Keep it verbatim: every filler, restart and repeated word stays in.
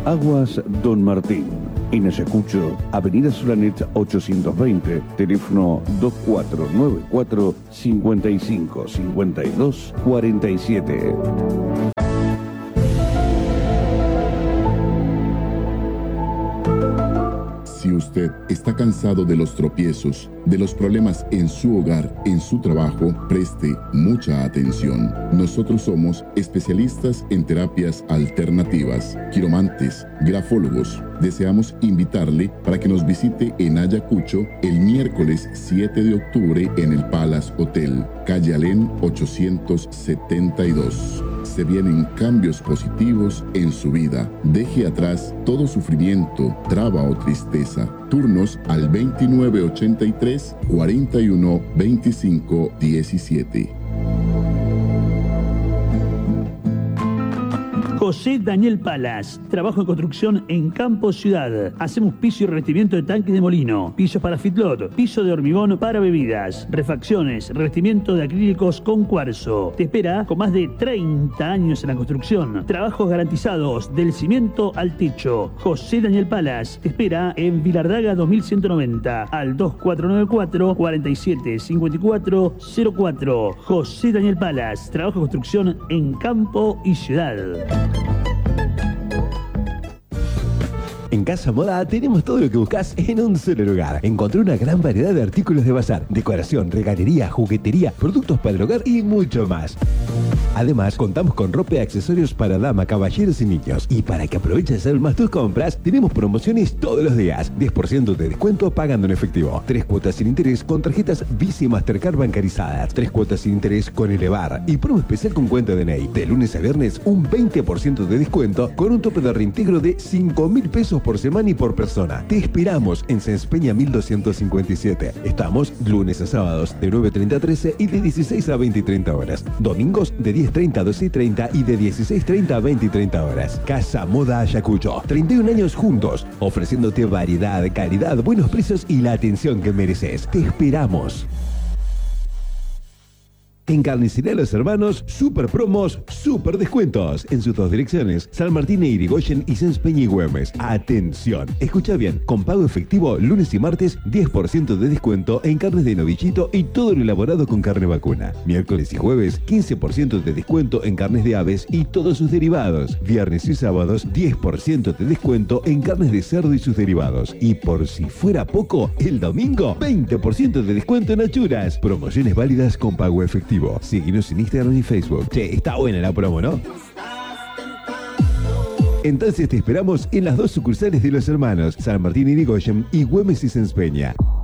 Aguas Don Martín. En Ayacucho, Avenida Solanet ochocientos veinte, teléfono dos cuatro nueve cuatro, cinco cinco cinco dos, cuatro siete. Si usted está cansado de los tropiezos, de los problemas en su hogar, en su trabajo, preste mucha atención. Nosotros somos especialistas en terapias alternativas, quiromantes, grafólogos. Deseamos invitarle para que nos visite en Ayacucho el miércoles siete de octubre en el Palace Hotel, calle Alén ochocientos setenta y dos. Se vienen cambios positivos en su vida. Deje atrás todo sufrimiento, traba o tristeza. Turnos al veintinueve ochenta y tres, cuarenta y uno, veinticinco, diecisiete. José Daniel Palas, trabajo en construcción en Campo Ciudad. Hacemos piso y revestimiento de tanques de molino, pisos para fitlot, piso de hormigón para bebidas, refacciones, revestimiento de acrílicos con cuarzo. Te espera con más de treinta años en la construcción. Trabajos garantizados del cimiento al techo. José Daniel Palas te espera en Vilardaga dos mil ciento noventa al dos cuatro nueve cuatro, cuarenta y siete cincuenta y cuatro cero cuatro. José Daniel Palas, trabajo de construcción en Campo y Ciudad. En Casa Moda tenemos todo lo que buscas en un solo lugar. Encontré una gran variedad de artículos de bazar, decoración, regalería, juguetería, productos para el hogar y mucho más. Además, contamos con ropa y accesorios para dama, caballeros y niños. Y para que aproveches aún más tus compras, tenemos promociones todos los días. diez por ciento de descuento pagando en efectivo. Tres cuotas sin interés con tarjetas Visa y Mastercard bancarizadas. Tres cuotas sin interés con Elevar. Y promo especial con cuenta de N E I. De lunes a viernes, un veinte por ciento de descuento con un tope de reintegro de cinco mil pesos por semana y por persona. Te esperamos en Sáenz Peña mil doscientos cincuenta y siete. Estamos lunes a sábados de nueve treinta a trece y de dieciséis a veinte y treinta horas. Domingos de diez treinta a doce y treinta y de dieciséis treinta a veinte y treinta horas. Casa Moda Ayacucho. treinta y un años juntos, ofreciéndote variedad, calidad, buenos precios y la atención que mereces. Te esperamos. En Carnicería Los Hermanos, super promos, super descuentos. En sus dos direcciones, San Martín e Irigoyen y Sáenz Peña y Güemes. Atención, escucha bien, con pago efectivo, lunes y martes, diez por ciento de descuento en carnes de novillito y todo lo elaborado con carne vacuna. Miércoles y jueves, quince por ciento de descuento en carnes de aves y todos sus derivados. Viernes y sábados, diez por ciento de descuento en carnes de cerdo y sus derivados. Y por si fuera poco, el domingo, veinte por ciento de descuento en achuras. Promociones válidas con pago efectivo. Síguenos en Instagram y Facebook. Che, está buena la promo, ¿no? Entonces te esperamos en las dos sucursales de Los Hermanos, San Martín y Irigoyen y Güemes y Sáenz Peña.